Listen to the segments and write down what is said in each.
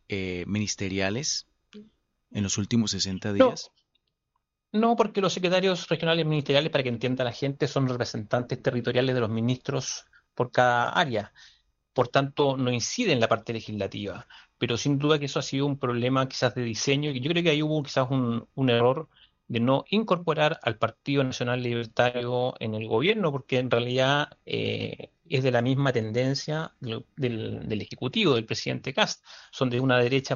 ministeriales en los últimos 60 No, días? no, porque los secretarios regionales ministeriales, para que entienda la gente, son representantes territoriales de los ministros por cada área. Por tanto, no incide en la parte legislativa. Pero sin duda que eso ha sido un problema quizás de diseño, y yo creo que ahí hubo quizás un error de no incorporar al Partido Nacional Libertario en el gobierno, porque en realidad es de la misma tendencia del Ejecutivo, del presidente Kast. Son de una derecha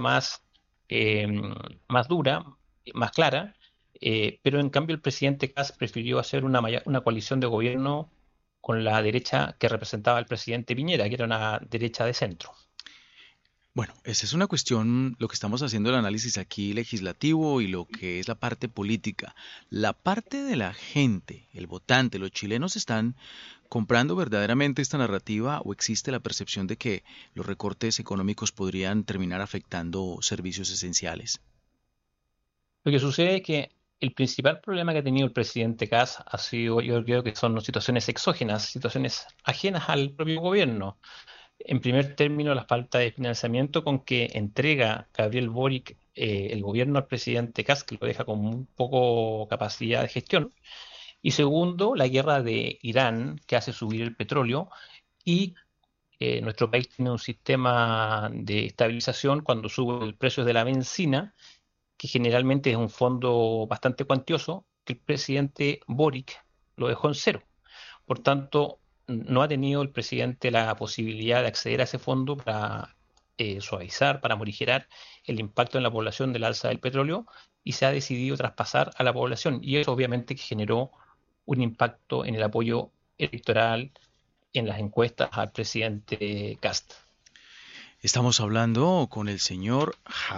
eh, más dura, más clara, pero en cambio el presidente Kast prefirió hacer una coalición de gobierno con la derecha que representaba al presidente Piñera, que era una derecha de centro. Bueno, esa es una cuestión, lo que estamos haciendo el análisis aquí legislativo y lo que es la parte política. La parte de la gente, el votante, los chilenos están comprando verdaderamente esta narrativa o existe la percepción de que los recortes económicos podrían terminar afectando servicios esenciales. Lo que sucede es que el principal problema que ha tenido el presidente Kass ha sido, yo creo que son situaciones exógenas, situaciones ajenas al propio gobierno. En primer término, la falta de financiamiento con que entrega Gabriel Boric el gobierno al presidente Kass, que lo deja con muy poco capacidad de gestión. Y segundo, la guerra de Irán, que hace subir el petróleo. Y nuestro país tiene un sistema de estabilización cuando sube el precio de la benzina, que generalmente es un fondo bastante cuantioso, que el presidente Boric lo dejó en cero. Por tanto, no ha tenido el presidente la posibilidad de acceder a ese fondo para suavizar, para morigerar el impacto en la población del alza del petróleo, y se ha decidido traspasar a la población. Y eso obviamente que generó un impacto en el apoyo electoral en las encuestas al presidente Cast. Estamos hablando con el señor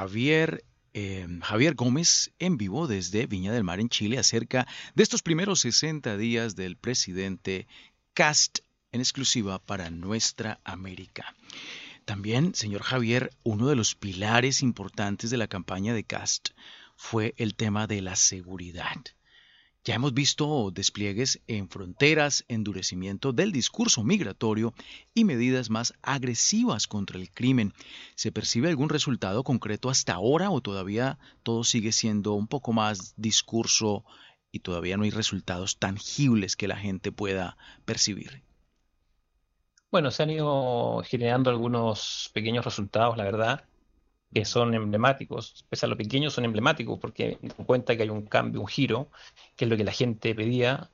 Javier Gómez en vivo desde Viña del Mar en Chile acerca de estos primeros 60 días del presidente Cast en exclusiva para Nuestra América. También, señor Javier, uno de los pilares importantes de la campaña de Cast fue el tema de la seguridad. Ya hemos visto despliegues en fronteras, endurecimiento del discurso migratorio y medidas más agresivas contra el crimen. ¿Se percibe algún resultado concreto hasta ahora o todavía todo sigue siendo un poco más discurso y todavía no hay resultados tangibles que la gente pueda percibir? Bueno, se han ido generando algunos pequeños resultados, la verdad, que son emblemáticos. Pese a lo pequeños, son emblemáticos porque dan cuenta que hay un cambio, un giro, que es lo que la gente pedía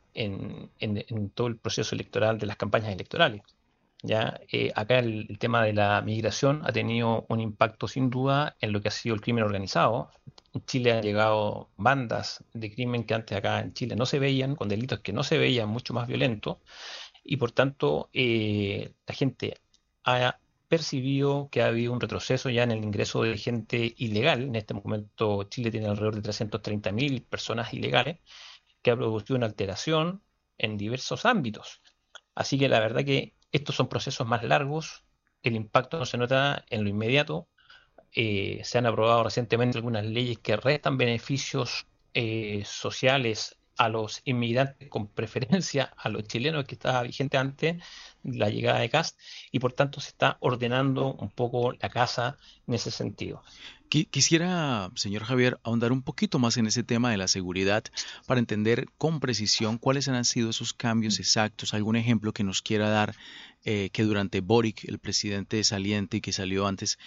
en todo el proceso electoral de las campañas electorales. Ya, acá el tema de la migración ha tenido un impacto sin duda en lo que ha sido el crimen organizado. En Chile han llegado bandas de crimen que antes acá en Chile no se veían, con delitos que no se veían, mucho más violentos, y por tanto la gente ha percibido que ha habido un retroceso ya en el ingreso de gente ilegal. En este momento Chile tiene alrededor de 330.000 personas ilegales, que ha producido una alteración en diversos ámbitos. Así que la verdad que estos son procesos más largos, el impacto no se nota en lo inmediato. Se han aprobado recientemente algunas leyes que restan beneficios sociales a los inmigrantes con preferencia a los chilenos, que estaba vigente antes la llegada de Cast, y por tanto se está ordenando un poco la casa en ese sentido. Quisiera, señor Javier, ahondar un poquito más en ese tema de la seguridad para entender con precisión cuáles han sido esos cambios exactos, algún ejemplo que nos quiera dar que durante Boric, el presidente saliente y que salió antes,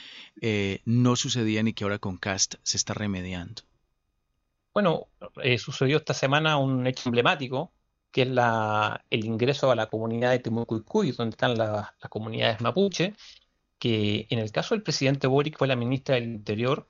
no sucedían y que ahora con Cast se está remediando. Bueno, sucedió esta semana un hecho emblemático, que es el ingreso a la comunidad de Timucuicui, donde están las comunidades mapuche, que en el caso del presidente Boric fue la ministra del Interior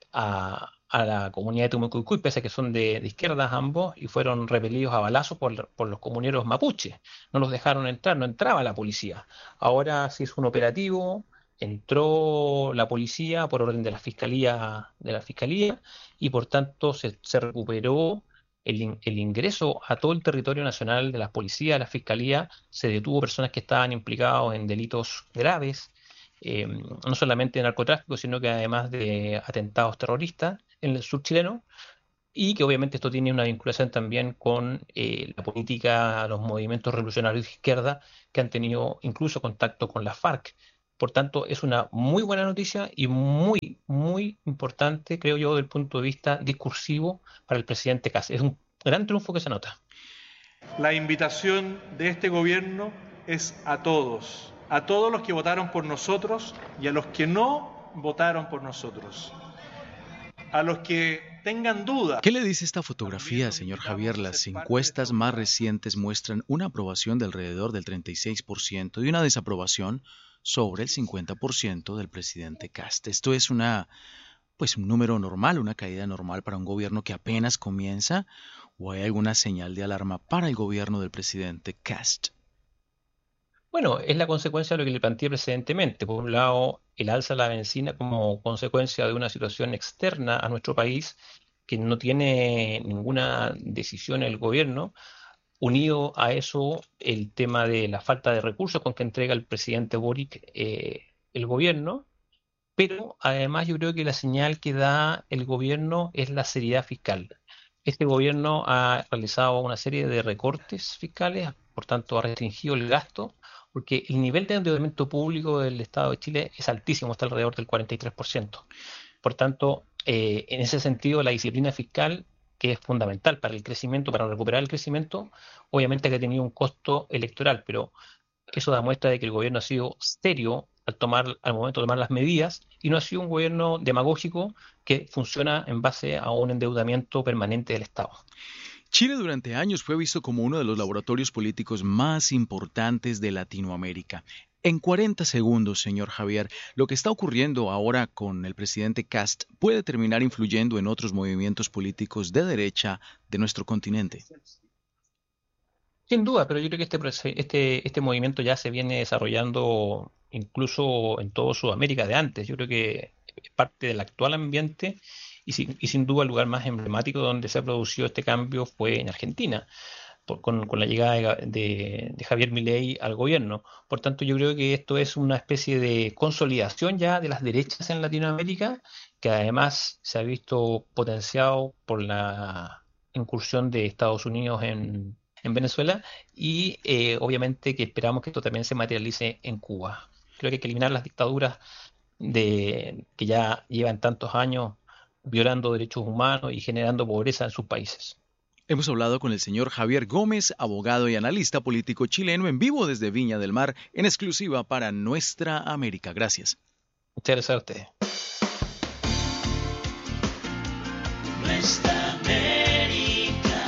a la comunidad de Timucuicui, pese a que son de izquierdas ambos, y fueron repelidos a balazos por los comuneros mapuches. No los dejaron entrar, no entraba la policía. Ahora se hizo un operativo, entró la policía por orden de la fiscalía, y por tanto se recuperó el ingreso a todo el territorio nacional de las policías, de la fiscalía. Se detuvo personas que estaban implicados en delitos graves, no solamente de narcotráfico, sino que además de atentados terroristas en el sur chileno, y que obviamente esto tiene una vinculación también con la política, los movimientos revolucionarios de izquierda, que han tenido incluso contacto con la FARC, Por tanto, es una muy buena noticia y muy, muy importante, creo yo, desde el punto de vista discursivo para el presidente Kast. Es un gran triunfo que se nota. La invitación de este gobierno es a todos los que votaron por nosotros y a los que no votaron por nosotros, a los que tengan dudas. ¿Qué le dice esta fotografía, señor Javier? Las encuestas más recientes muestran una aprobación de alrededor del 36% y una desaprobación sobre el 50% del presidente Kast. Esto es un número normal, una caída normal para un gobierno que apenas comienza, ¿o hay alguna señal de alarma para el gobierno del presidente Kast? Bueno, es la consecuencia de lo que le planteé precedentemente. Por un lado, el alza de la benzina como consecuencia de una situación externa a nuestro país que no tiene ninguna decisión el gobierno. Unido a eso, el tema de la falta de recursos con que entrega el presidente Boric el gobierno. Pero además yo creo que la señal que da el gobierno es la seriedad fiscal. Este gobierno ha realizado una serie de recortes fiscales, por tanto ha restringido el gasto, porque el nivel de endeudamiento público del Estado de Chile es altísimo, está alrededor del 43%. Por tanto, en ese sentido, la disciplina fiscal, que es fundamental para el crecimiento, para recuperar el crecimiento, obviamente que ha tenido un costo electoral, pero eso da muestra de que el gobierno ha sido serio al momento de tomar las medidas y no ha sido un gobierno demagógico que funciona en base a un endeudamiento permanente del Estado. Chile durante años fue visto como uno de los laboratorios políticos más importantes de Latinoamérica. En 40 segundos, señor Javier, lo que está ocurriendo ahora con el presidente Kast puede terminar influyendo en otros movimientos políticos de derecha de nuestro continente. Sin duda, pero yo creo que este movimiento ya se viene desarrollando incluso en toda Sudamérica de antes. Yo creo que es parte del actual ambiente y sin duda el lugar más emblemático donde se ha producido este cambio fue en Argentina, con la llegada de Javier Milei al gobierno. Por tanto, yo creo que esto es una especie de consolidación ya de las derechas en Latinoamérica, que además se ha visto potenciado por la incursión de Estados Unidos en Venezuela y obviamente que esperamos que esto también se materialice en Cuba. Creo que hay que eliminar las dictaduras que ya llevan tantos años violando derechos humanos y generando pobreza en sus países. Hemos hablado con el señor Javier Gómez, abogado y analista político chileno, en vivo desde Viña del Mar, en exclusiva para Nuestra América. Gracias. Muchas gracias a ustedes. Nuestra América.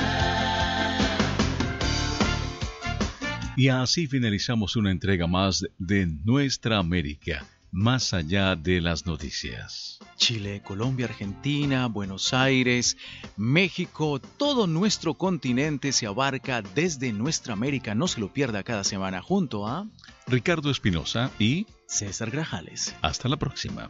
Y así finalizamos una entrega más de Nuestra América, más allá de las noticias. Chile, Colombia, Argentina, Buenos Aires, México, todo nuestro continente se abarca desde Nuestra América. No se lo pierda cada semana junto a Ricardo Espinosa y César Grajales. Hasta la próxima.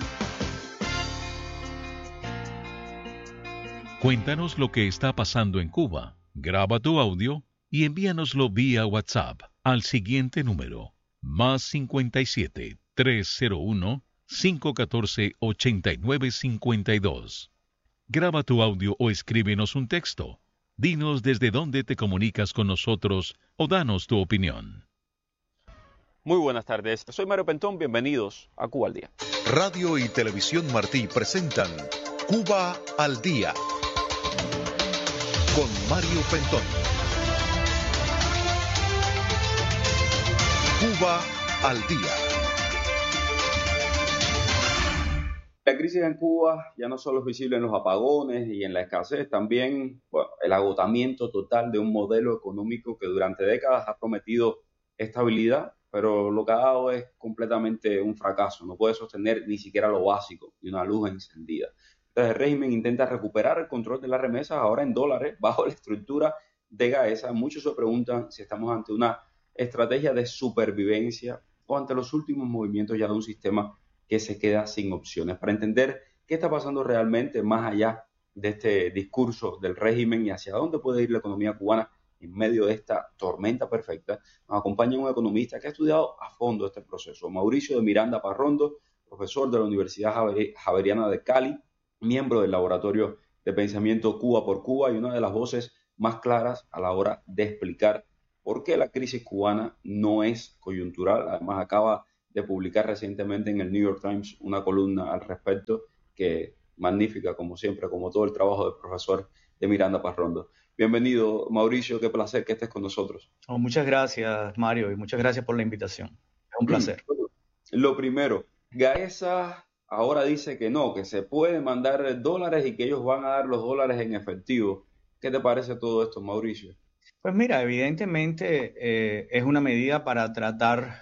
Cuéntanos lo que está pasando en Cuba. Graba tu audio y envíanoslo vía WhatsApp al siguiente número: +57 301 514 8952. Graba tu audio o escríbenos un texto. Dinos desde dónde te comunicas con nosotros o danos tu opinión. Muy buenas tardes, soy Mario Pentón, bienvenidos a Cuba al Día. Radio y Televisión Martí presentan Cuba al Día con Mario Pentón. Cuba al Día. La crisis en Cuba ya no solo es visible en los apagones y en la escasez, también el agotamiento total de un modelo económico que durante décadas ha prometido estabilidad, pero lo que ha dado es completamente un fracaso. No puede sostener ni siquiera lo básico, ni una luz encendida. Entonces el régimen intenta recuperar el control de las remesas ahora en dólares bajo la estructura de Gaesa. Muchos se preguntan si estamos ante una estrategia de supervivencia o ante los últimos movimientos ya de un sistema que se queda sin opciones. Para entender qué está pasando realmente más allá de este discurso del régimen y hacia dónde puede ir la economía cubana en medio de esta tormenta perfecta, nos acompaña un economista que ha estudiado a fondo este proceso, Mauricio de Miranda Parrondo, profesor de la Universidad Javeriana de Cali, miembro del Laboratorio de Pensamiento Cuba por Cuba y una de las voces más claras a la hora de explicar por qué la crisis cubana no es coyuntural. Además, acaba de publicar recientemente en el New York Times una columna al respecto, que magnífica, como siempre, como todo el trabajo del profesor de Miranda Parrondo. Bienvenido, Mauricio, qué placer que estés con nosotros. Oh, muchas gracias, Mario, y muchas gracias por la invitación. Es un placer. Bueno, lo primero, Gaesa ahora dice que no, que se puede mandar dólares y que ellos van a dar los dólares en efectivo. ¿Qué te parece todo esto, Mauricio? Pues mira, evidentemente es una medida para tratar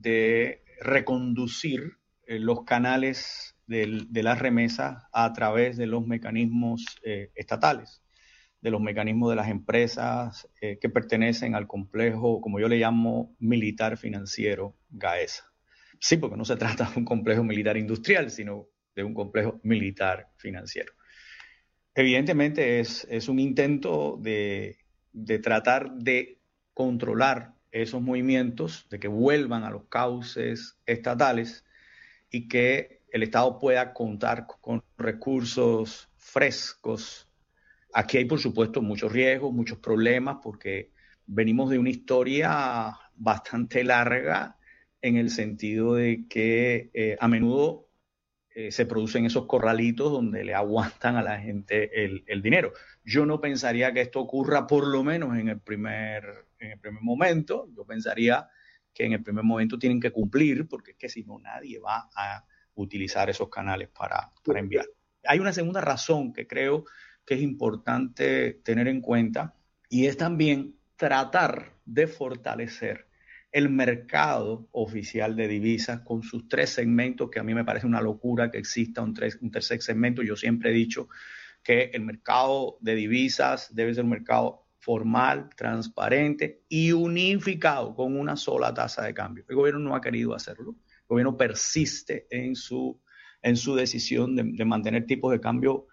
de reconducir los canales de las remesas a través de los mecanismos estatales, de los mecanismos de las empresas que pertenecen al complejo, como yo le llamo, militar financiero Gaesa. Sí, porque no se trata de un complejo militar industrial, sino de un complejo militar financiero. Evidentemente es un intento de tratar de controlar esos movimientos, de que vuelvan a los cauces estatales y que el Estado pueda contar con recursos frescos. Aquí hay, por supuesto, muchos riesgos, muchos problemas, porque venimos de una historia bastante larga en el sentido de que a menudo se producen esos corralitos donde le aguantan a la gente el dinero. Yo no pensaría que esto ocurra por lo menos en el primer momento. Yo pensaría que en el primer momento tienen que cumplir, porque es que si no nadie va a utilizar esos canales para enviar. Hay una segunda razón que creo que es importante tener en cuenta, y es también tratar de fortalecer el mercado oficial de divisas con sus tres segmentos, que a mí me parece una locura que exista un tercer segmento. Yo siempre he dicho que el mercado de divisas debe ser un mercado formal, transparente y unificado con una sola tasa de cambio. El gobierno no ha querido hacerlo. El gobierno persiste en su decisión de mantener tipos de cambio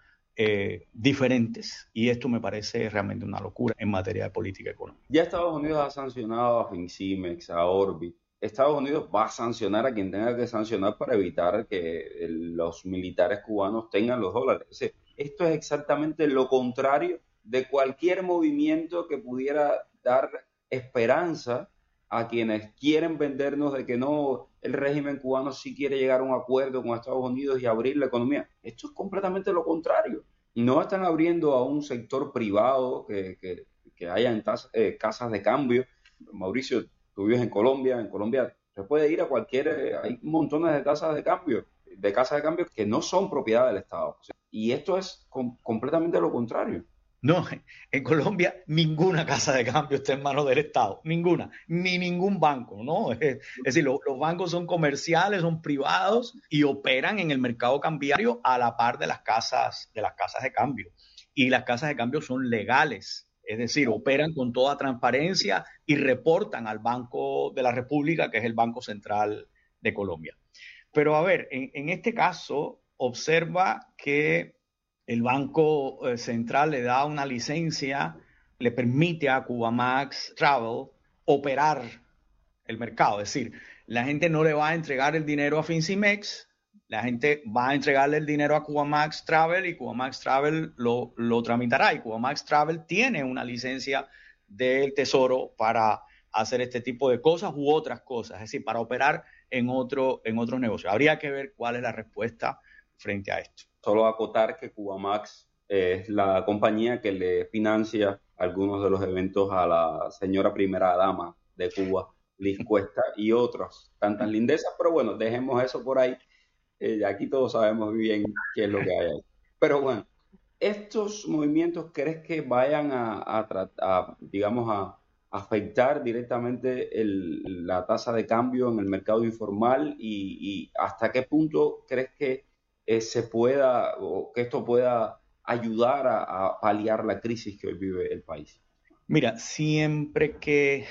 diferentes, y esto me parece realmente una locura en materia de política económica. Ya Estados Unidos ha sancionado a Fincimex, a Orbit. Estados Unidos va a sancionar a quien tenga que sancionar para evitar que los militares cubanos tengan los dólares. O sea, esto es exactamente lo contrario de cualquier movimiento que pudiera dar esperanza a quienes quieren vendernos de que no, el régimen cubano sí quiere llegar a un acuerdo con Estados Unidos y abrir la economía. Esto es completamente lo contrario. No están abriendo a un sector privado que haya en casas de cambio. Mauricio, tú vives en Colombia se puede ir a cualquier, hay montones de casas de cambio que no son propiedad del Estado. O sea, y esto es completamente lo contrario. No, en Colombia ninguna casa de cambio está en manos del Estado, ninguna, ni ningún banco, ¿no? Es decir, los bancos son comerciales, son privados y operan en el mercado cambiario a la par de las casas de cambio. Y las casas de cambio son legales, es decir, operan con toda transparencia y reportan al Banco de la República, que es el Banco Central de Colombia. Pero a ver, en este caso, observa que el Banco Central le da una licencia, le permite a Cubamax Travel operar el mercado. Es decir, la gente no le va a entregar el dinero a Fincimex, la gente va a entregarle el dinero a Cubamax Travel y Cubamax Travel lo tramitará. Y Cubamax Travel tiene una licencia del Tesoro para hacer este tipo de cosas u otras cosas, es decir, para operar en otros negocios. Habría que ver cuál es la respuesta frente a esto. Solo acotar que Cubamax es la compañía que le financia algunos de los eventos a la señora primera dama de Cuba, Liz Cuesta, y otras tantas lindezas, pero bueno, dejemos eso por ahí. Aquí todos sabemos bien qué es lo que hay ahí. Pero bueno, ¿estos movimientos crees que vayan a afectar directamente la tasa de cambio en el mercado informal? Y hasta qué punto crees que se pueda, o que esto pueda ayudar a paliar la crisis que hoy vive el país? Mira, siempre que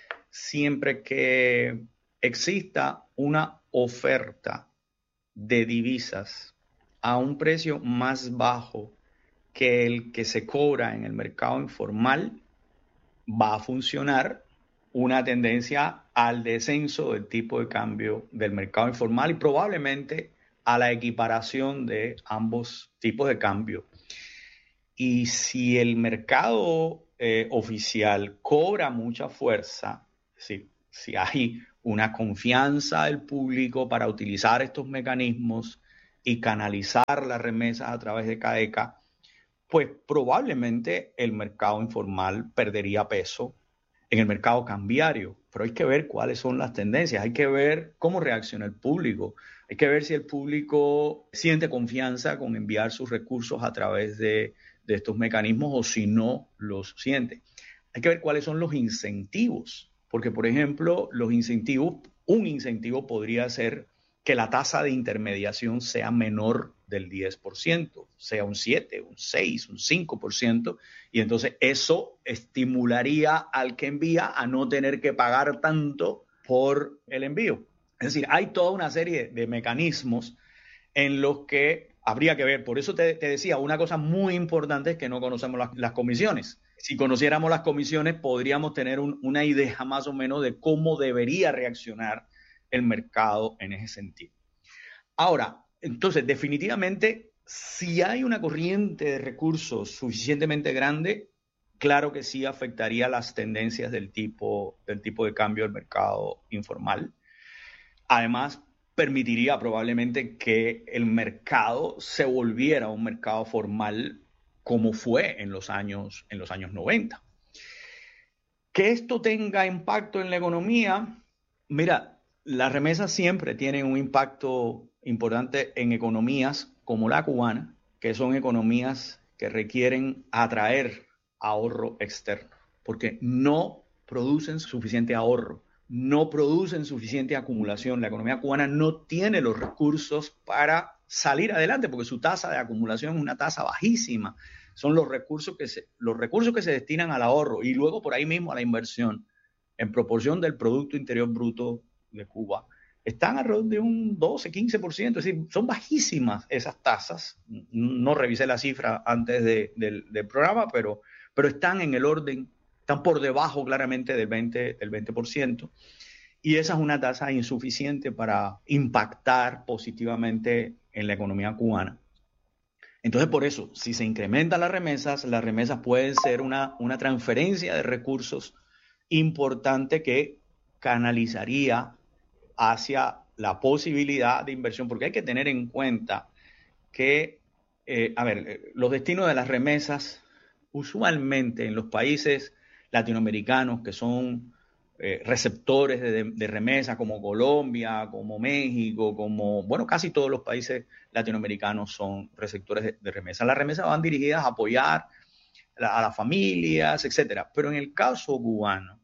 exista una oferta de divisas a un precio más bajo que el que se cobra en el mercado informal, va a funcionar una tendencia al descenso del tipo de cambio del mercado informal y probablemente a la equiparación de ambos tipos de cambio. Y si el mercado oficial cobra mucha fuerza, es decir, si hay una confianza del público para utilizar estos mecanismos y canalizar las remesas a través de CAECA, pues probablemente el mercado informal perdería peso en el mercado cambiario. Pero hay que ver cuáles son las tendencias, hay que ver cómo reacciona el público, hay que ver si el público siente confianza con enviar sus recursos a través de estos mecanismos o si no los siente. Hay que ver cuáles son los incentivos, porque por ejemplo, un incentivo podría ser que la tasa de intermediación sea menor del 10%, sea un 7, un 6, un 5%, y entonces eso estimularía al que envía a no tener que pagar tanto por el envío. Es decir, hay toda una serie de mecanismos en los que habría que ver. Por eso te decía, una cosa muy importante es que no conocemos las comisiones. Si conociéramos las comisiones, podríamos tener una idea más o menos de cómo debería reaccionar el mercado en ese sentido. Ahora, entonces, definitivamente, si hay una corriente de recursos suficientemente grande, claro que sí afectaría las tendencias del tipo de cambio del mercado informal. Además, permitiría probablemente que el mercado se volviera un mercado formal como fue en los años 90. Que esto tenga impacto en la economía, mira, las remesas siempre tienen un impacto importante en economías como la cubana, que son economías que requieren atraer ahorro externo, porque no producen suficiente ahorro, no producen suficiente acumulación. La economía cubana no tiene los recursos para salir adelante, porque su tasa de acumulación es una tasa bajísima. Son los recursos que se destinan al ahorro y luego por ahí mismo a la inversión en proporción del Producto Interior Bruto de Cuba. Están alrededor de un 12, 15%, es decir, son bajísimas esas tasas. No revisé la cifra antes del programa, pero están en el orden, están por debajo claramente del 20%, y esa es una tasa insuficiente para impactar positivamente en la economía cubana. Entonces, por eso, si se incrementan las remesas pueden ser una transferencia de recursos importante que canalizaría hacia la posibilidad de inversión, porque hay que tener en cuenta que, los destinos de las remesas, usualmente en los países latinoamericanos que son receptores de remesas, como Colombia, como México, casi todos los países latinoamericanos son receptores de remesas. Las remesas van dirigidas a apoyar a las familias, etcétera. Pero en el caso cubano,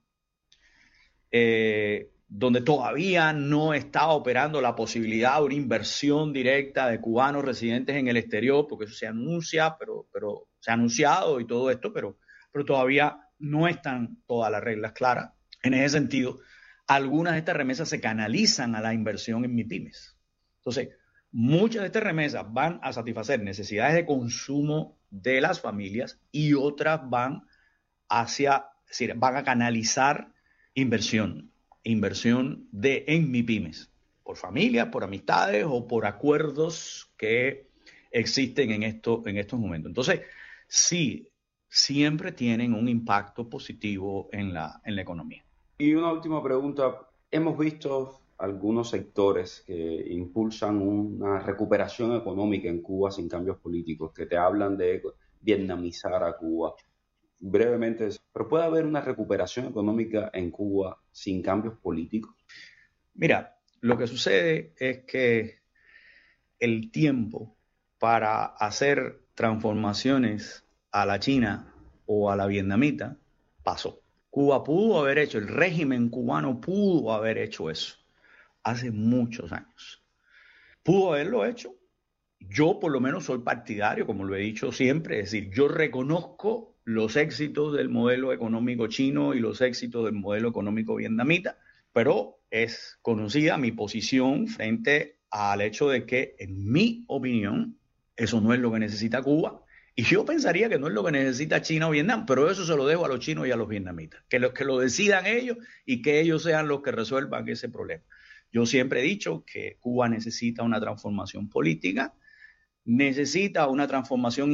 donde todavía no está operando la posibilidad de una inversión directa de cubanos residentes en el exterior, porque eso se anuncia, pero se ha anunciado y todo esto, pero todavía no están todas las reglas claras. En ese sentido, algunas de estas remesas se canalizan a la inversión en MIPYMES. Entonces, muchas de estas remesas van a satisfacer necesidades de consumo de las familias y otras van a canalizar inversión en MIPYMES, por familias, por amistades o por acuerdos que existen en estos momentos. Entonces, sí, siempre tienen un impacto positivo en la economía. Y una última pregunta. Hemos visto algunos sectores que impulsan una recuperación económica en Cuba sin cambios políticos, que te hablan de vietnamizar a Cuba. Brevemente, ¿pero puede haber una recuperación económica en Cuba sin cambios políticos? Mira, lo que sucede es que el tiempo para hacer transformaciones a la china o a la vietnamita pasó. Cuba pudo haber hecho, el régimen cubano pudo haber hecho eso hace muchos años. Pudo haberlo hecho. Yo por lo menos soy partidario, como lo he dicho siempre, es decir, yo reconozco los éxitos del modelo económico chino y los éxitos del modelo económico vietnamita, pero es conocida mi posición frente al hecho de que, en mi opinión, eso no es lo que necesita Cuba. Y yo pensaría que no es lo que necesita China o Vietnam, pero eso se lo dejo a los chinos y a los vietnamitas, que lo decidan ellos y que ellos sean los que resuelvan ese problema. Yo siempre he dicho que Cuba necesita una transformación política, necesita una transformación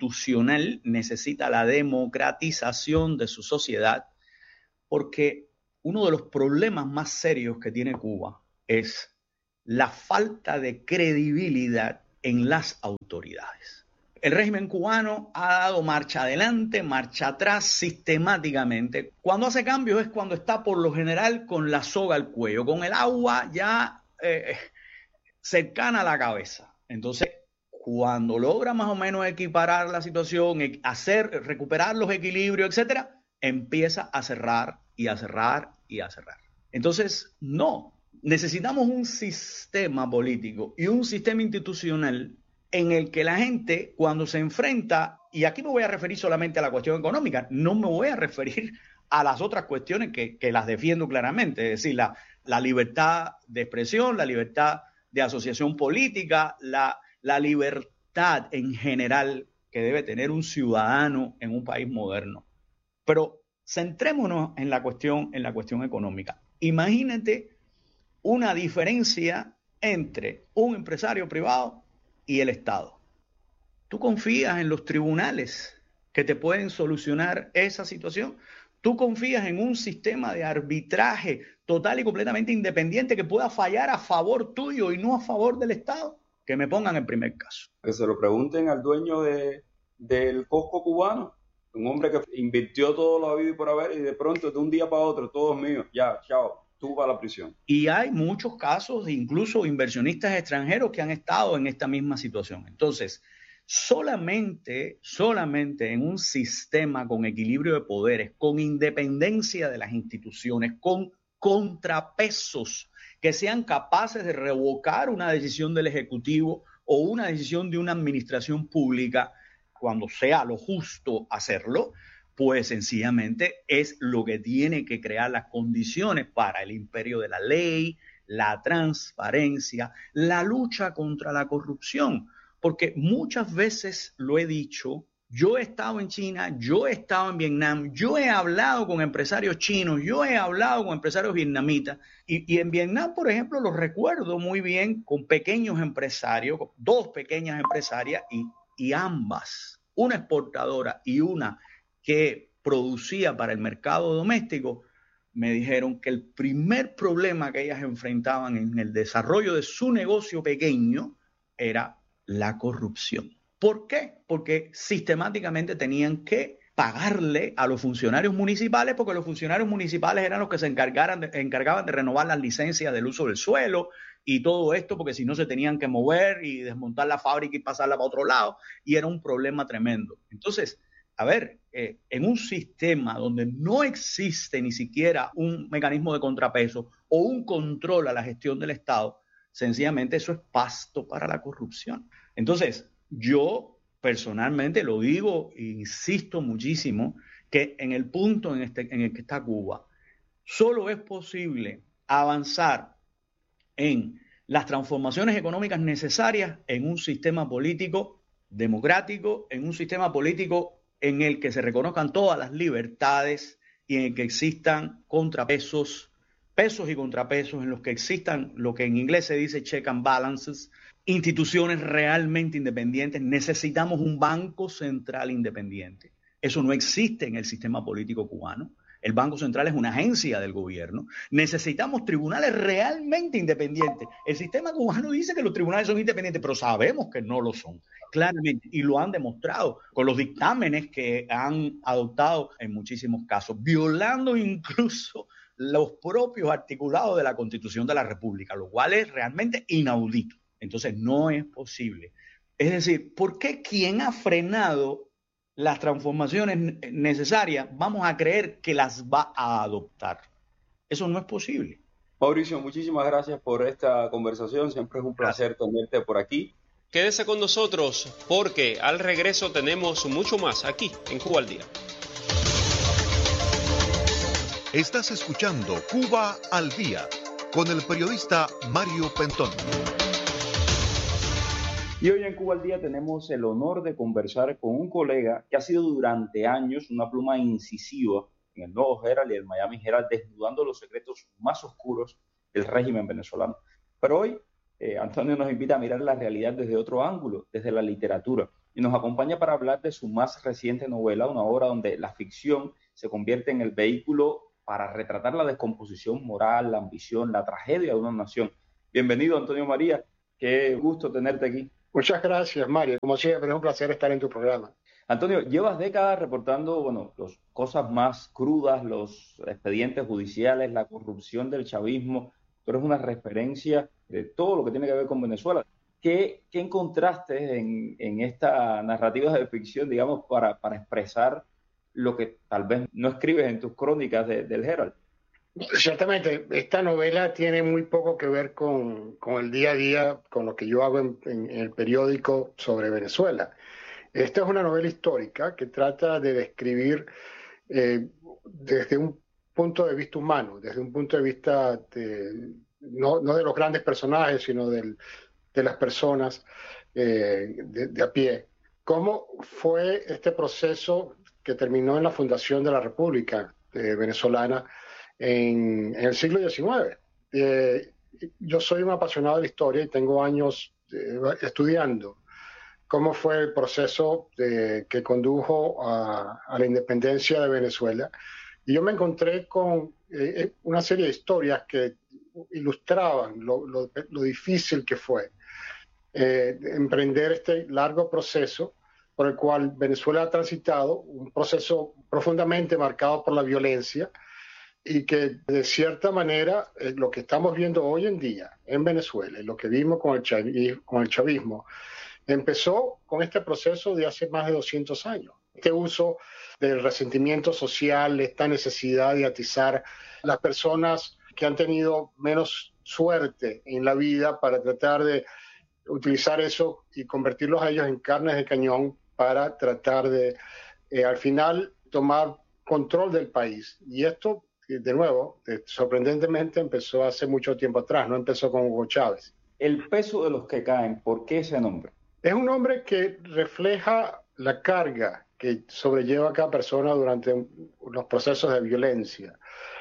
institucional, necesita la democratización de su sociedad, porque uno de los problemas más serios que tiene Cuba es la falta de credibilidad en las autoridades. El régimen cubano ha dado marcha adelante, marcha atrás sistemáticamente. Cuando hace cambios es cuando está por lo general con la soga al cuello, con el agua ya cercana a la cabeza. Entonces, cuando logra más o menos equiparar la situación, recuperar los equilibrios, etcétera, empieza a cerrar y a cerrar y a cerrar. Entonces, no, necesitamos un sistema político y un sistema institucional en el que la gente, cuando se enfrenta, y aquí me voy a referir solamente a la cuestión económica, no me voy a referir a las otras cuestiones que las defiendo claramente, es decir, la libertad de expresión, la libertad de asociación política, la libertad en general que debe tener un ciudadano en un país moderno. Pero centrémonos en la cuestión económica. Imagínate una diferencia entre un empresario privado y el Estado. ¿Tú confías en los tribunales que te pueden solucionar esa situación? ¿Tú confías en un sistema de arbitraje total y completamente independiente que pueda fallar a favor tuyo y no a favor del Estado? Que me pongan el primer caso. Que se lo pregunten al dueño del Costco cubano, un hombre que invirtió todo lo habido y por haber y de pronto de un día para otro todo es mío, ya, chao, tú vas a la prisión. Y hay muchos casos, incluso inversionistas extranjeros que han estado en esta misma situación. Entonces, solamente en un sistema con equilibrio de poderes, con independencia de las instituciones, con contrapesos que sean capaces de revocar una decisión del Ejecutivo o una decisión de una administración pública, cuando sea lo justo hacerlo, pues sencillamente es lo que tiene que crear las condiciones para el imperio de la ley, la transparencia, la lucha contra la corrupción. Porque muchas veces lo he dicho, yo he estado en China, yo he estado en Vietnam, yo he hablado con empresarios chinos, yo he hablado con empresarios vietnamitas y en Vietnam, por ejemplo, lo recuerdo muy bien con pequeños empresarios, con dos pequeñas empresarias y ambas, una exportadora y una que producía para el mercado doméstico, me dijeron que el primer problema que ellas enfrentaban en el desarrollo de su negocio pequeño era la corrupción. ¿Por qué? Porque sistemáticamente tenían que pagarle a los funcionarios municipales, porque los funcionarios municipales eran los que se encargaban de renovar las licencias del uso del suelo y todo esto, porque si no se tenían que mover y desmontar la fábrica y pasarla para otro lado, y era un problema tremendo. Entonces, a ver, en un sistema donde no existe ni siquiera un mecanismo de contrapeso o un control a la gestión del Estado, sencillamente eso es pasto para la corrupción. Entonces, yo personalmente lo digo e insisto muchísimo que en el punto en el que está Cuba, solo es posible avanzar en las transformaciones económicas necesarias en un sistema político democrático, en un sistema político en el que se reconozcan todas las libertades y en el que existan contrapesos, pesos y contrapesos, en los que existan lo que en inglés se dice check and balances, instituciones realmente independientes. Necesitamos un banco central independiente. Eso no existe en el sistema político cubano. El Banco Central es una agencia del gobierno. Necesitamos tribunales realmente independientes. El sistema cubano dice que los tribunales son independientes, pero sabemos que no lo son, claramente, y lo han demostrado con los dictámenes que han adoptado en muchísimos casos, violando incluso los propios articulados de la Constitución de la República, lo cual es realmente inaudito. Entonces no es posible. Es decir, ¿por qué quien ha frenado las transformaciones necesarias vamos a creer que las va a adoptar? Eso no es posible. Mauricio, muchísimas gracias por esta conversación. Siempre es un placer tenerte por aquí. Quédese con nosotros porque al regreso tenemos mucho más aquí en Cuba al Día. Estás escuchando Cuba al Día con el periodista Mario Pentón. Y hoy en Cuba al Día tenemos el honor de conversar con un colega que ha sido durante años una pluma incisiva en el Nuevo Herald y el Miami Herald, desnudando los secretos más oscuros del régimen venezolano. Pero hoy Antonio nos invita a mirar la realidad desde otro ángulo, desde la literatura, y nos acompaña para hablar de su más reciente novela, una obra donde la ficción se convierte en el vehículo para retratar la descomposición moral, la ambición, la tragedia de una nación. Bienvenido, Antonio María. Qué gusto tenerte aquí. Muchas gracias, Mario. Como siempre, es un placer estar en tu programa. Antonio, llevas décadas reportando, bueno, las cosas más crudas, los expedientes judiciales, la corrupción del chavismo. Tú eres una referencia de todo lo que tiene que ver con Venezuela. ¿Qué encontraste en esta narrativa de ficción, digamos, para expresar lo que tal vez no escribes en tus crónicas del Herald? Ciertamente, esta novela tiene muy poco que ver con el día a día, con lo que yo hago en el periódico sobre Venezuela. Esta es una novela histórica que trata de describir desde un punto de vista humano, desde un punto de vista no de los grandes personajes, sino de las personas de a pie. ¿Cómo fue este proceso que terminó en la fundación de la República venezolana en el siglo XIX? Yo soy un apasionado de la historia y tengo años estudiando cómo fue el proceso que condujo a la independencia de Venezuela. Y yo me encontré con una serie de historias que ilustraban lo difícil que fue emprender este largo proceso por el cual Venezuela ha transitado, un proceso profundamente marcado por la violencia, y que de cierta manera lo que estamos viendo hoy en día en Venezuela, lo que vimos con el chavismo, empezó con este proceso de hace más de 200 años. Este uso del resentimiento social, esta necesidad de atizar las personas que han tenido menos suerte en la vida para tratar de utilizar eso y convertirlos a ellos en carnes de cañón para tratar de, al final, tomar control del país. Y esto, de nuevo, sorprendentemente empezó hace mucho tiempo atrás, no empezó con Hugo Chávez. El peso de los que caen, ¿por qué ese nombre? Es un nombre que refleja la carga que sobrelleva cada persona durante los procesos de violencia,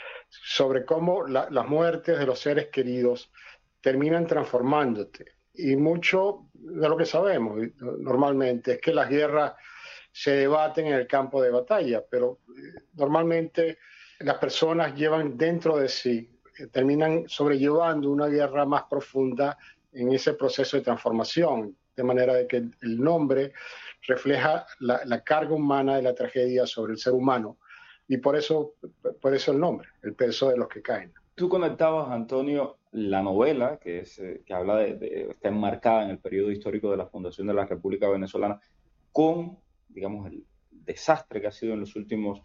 sobre cómo las muertes de los seres queridos terminan transformándote. Y mucho de lo que sabemos normalmente es que las guerras se debaten en el campo de batalla, pero normalmente las personas llevan dentro de sí, terminan sobrellevando una guerra más profunda en ese proceso de transformación, de manera de que el nombre refleja la carga humana de la tragedia sobre el ser humano, y por eso el nombre, el peso de los que caen. Tú conectabas, Antonio, la novela, que habla está enmarcada en el periodo histórico de la fundación de la República Venezolana, con, digamos, el desastre que ha sido en los últimos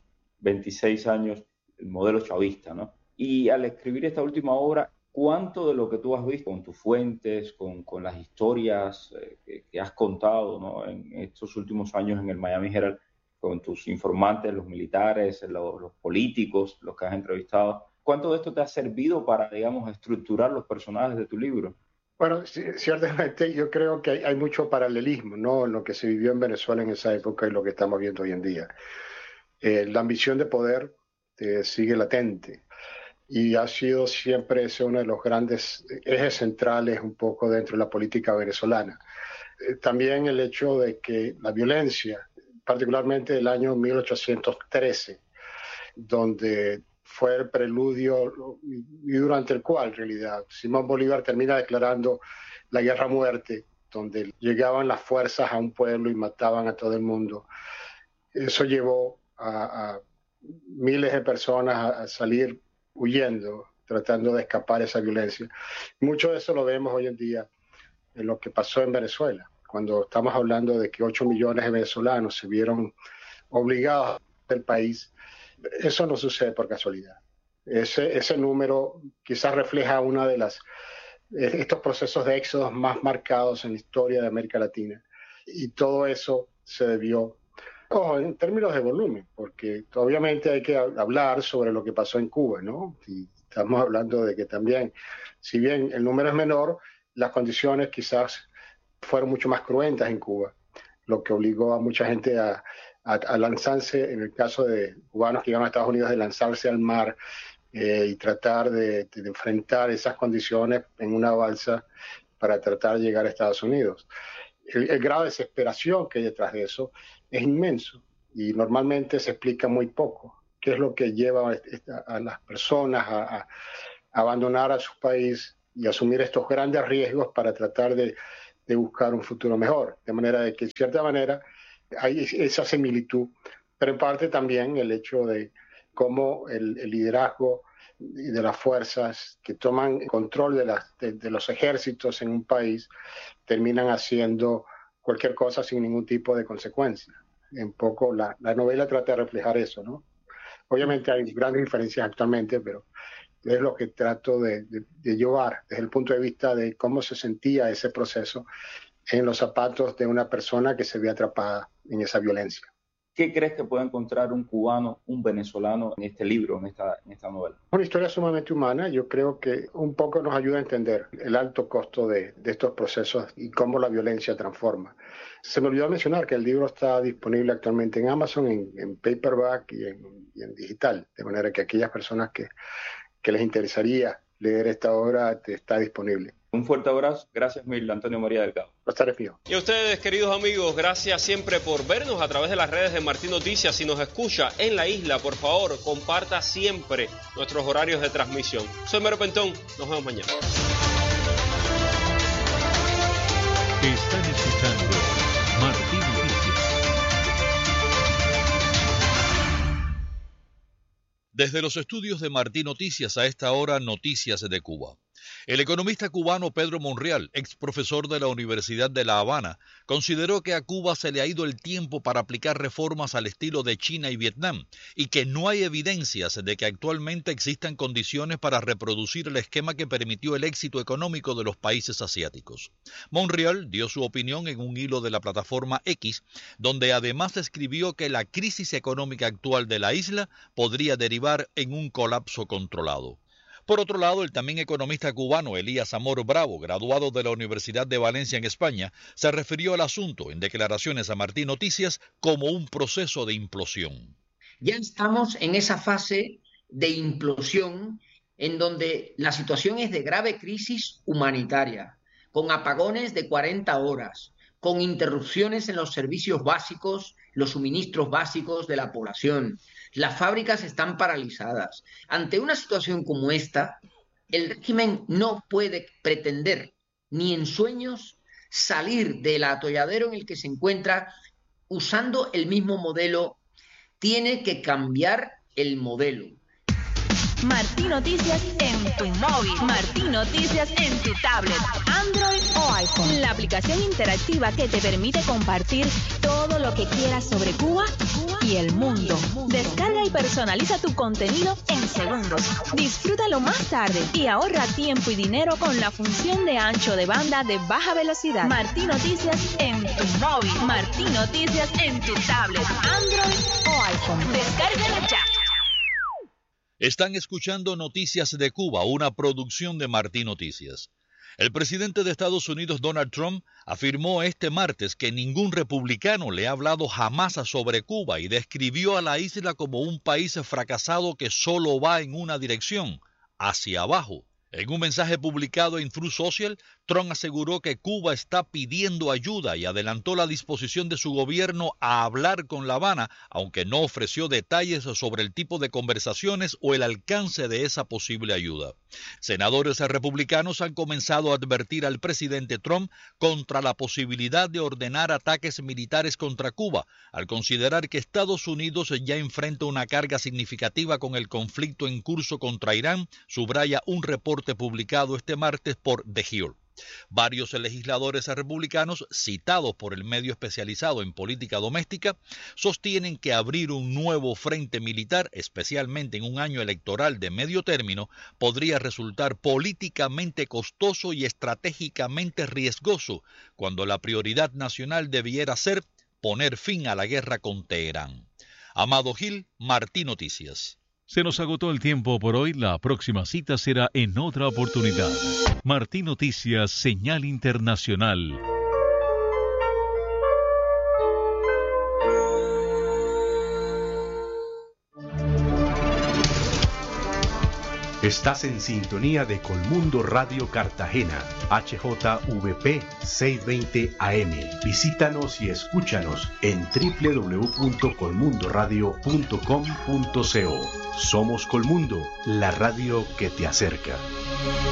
26 años el modelo chavista, ¿no? Y al escribir esta última obra, ¿cuánto de lo que tú has visto con tus fuentes, con las historias que has contado, ¿no?, en estos últimos años en el Miami Herald, con tus informantes, los militares, los políticos, los que has entrevistado, cuánto de esto te ha servido para, digamos, estructurar los personajes de tu libro? Bueno, ciertamente yo creo que hay mucho paralelismo, ¿no?, en lo que se vivió en Venezuela en esa época y lo que estamos viendo hoy en día. La ambición de poder sigue latente y ha sido siempre ese uno de los grandes ejes centrales un poco dentro de la política venezolana. También el hecho de que la violencia, particularmente el año 1813, donde fue el preludio y durante el cual, en realidad, Simón Bolívar termina declarando la guerra a muerte, donde llegaban las fuerzas a un pueblo y mataban a todo el mundo. Eso llevó a miles de personas a salir huyendo, tratando de escapar esa violencia. Mucho de eso lo vemos hoy en día en lo que pasó en Venezuela, cuando estamos hablando de que 8 millones de venezolanos se vieron obligados del país. Eso no sucede por casualidad. Ese número quizás refleja una de estos procesos de éxodos más marcados en la historia de América Latina. Y todo eso se debió, en términos de volumen, porque obviamente hay que hablar sobre lo que pasó en Cuba, ¿no? Y estamos hablando de que también, si bien el número es menor, las condiciones quizás fueron mucho más cruentas en Cuba, lo que obligó a mucha gente a lanzarse, en el caso de cubanos que iban a Estados Unidos, de lanzarse al mar y tratar de enfrentar esas condiciones en una balsa para tratar de llegar a Estados Unidos. El grado de desesperación que hay detrás de eso es inmenso y normalmente se explica muy poco. qué es lo que lleva a las personas a abandonar a su país y asumir estos grandes riesgos para tratar de buscar un futuro mejor. De manera de que, en cierta manera, hay esa similitud, pero en parte también el hecho de cómo el liderazgo de las fuerzas que toman control de los ejércitos en un país terminan haciendo cualquier cosa sin ningún tipo de consecuencia. Un poco la novela trata de reflejar eso, ¿no? Obviamente hay grandes diferencias actualmente, pero es lo que trato de llevar desde el punto de vista de cómo se sentía ese proceso en los zapatos de una persona que se ve atrapada en esa violencia. ¿Qué crees que puede encontrar un cubano, un venezolano en este libro, en esta novela? Una historia sumamente humana. Yo creo que un poco nos ayuda a entender el alto costo de estos procesos y cómo la violencia transforma. Se me olvidó mencionar que el libro está disponible actualmente en Amazon, en paperback y en digital, de manera que aquellas personas que les interesaría leer esta obra está disponible. Un fuerte abrazo. Gracias, mil, Antonio María Delgado. Buenas mío. Y a ustedes, queridos amigos, gracias siempre por vernos a través de las redes de Martín Noticias. Si nos escucha en la isla, por favor, comparta siempre nuestros horarios de transmisión. Soy Mero Pentón. Nos vemos mañana. Están escuchando Martín Noticias. Desde los estudios de Martín Noticias, a esta hora, Noticias de Cuba. El economista cubano Pedro Monreal, ex profesor de la Universidad de La Habana, consideró que a Cuba se le ha ido el tiempo para aplicar reformas al estilo de China y Vietnam y que no hay evidencias de que actualmente existan condiciones para reproducir el esquema que permitió el éxito económico de los países asiáticos. Monreal dio su opinión en un hilo de la plataforma X, donde además escribió que la crisis económica actual de la isla podría derivar en un colapso controlado. Por otro lado, el también economista cubano Elías Amor Bravo, graduado de la Universidad de Valencia en España, se refirió al asunto en declaraciones a Martín Noticias como un proceso de implosión. Ya estamos en esa fase de implosión en donde la situación es de grave crisis humanitaria, con apagones de 40 horas, con interrupciones en los servicios básicos, los suministros básicos de la población. Las fábricas están paralizadas. Ante una situación como esta, el régimen no puede pretender, ni en sueños, salir del atolladero en el que se encuentra usando el mismo modelo. Tiene que cambiar el modelo. Martín Noticias en tu móvil. Martín Noticias en tu tablet, Android o iPhone. La aplicación interactiva que te permite compartir todo lo que quieras sobre Cuba y el mundo. Descarga y personaliza tu contenido en segundos. Disfrútalo más tarde y ahorra tiempo y dinero con la función de ancho de banda de baja velocidad. Martín Noticias en tu móvil. Martín Noticias en tu tablet, Android o iPhone. Descárgala ya. Están escuchando Noticias de Cuba, una producción de Martín Noticias. El presidente de Estados Unidos, Donald Trump, afirmó este martes que ningún republicano le ha hablado jamás sobre Cuba y describió a la isla como un país fracasado que solo va en una dirección, hacia abajo. En un mensaje publicado en Truth Social, Trump aseguró que Cuba está pidiendo ayuda y adelantó la disposición de su gobierno a hablar con La Habana, aunque no ofreció detalles sobre el tipo de conversaciones o el alcance de esa posible ayuda. Senadores republicanos han comenzado a advertir al presidente Trump contra la posibilidad de ordenar ataques militares contra Cuba, al considerar que Estados Unidos ya enfrenta una carga significativa con el conflicto en curso contra Irán, subraya un reporte publicado este martes por The Hill. Varios legisladores republicanos, citados por el medio especializado en política doméstica, sostienen que abrir un nuevo frente militar, especialmente en un año electoral de medio término, podría resultar políticamente costoso y estratégicamente riesgoso, cuando la prioridad nacional debiera ser poner fin a la guerra con Teherán. Amado Gil, Martín Noticias. Se nos agotó el tiempo por hoy. La próxima cita será en otra oportunidad. Martín Noticias, señal internacional. Estás en sintonía de Colmundo Radio Cartagena, HJVP 620 AM. Visítanos y escúchanos en www.colmundoradio.com.co. Somos Colmundo, la radio que te acerca.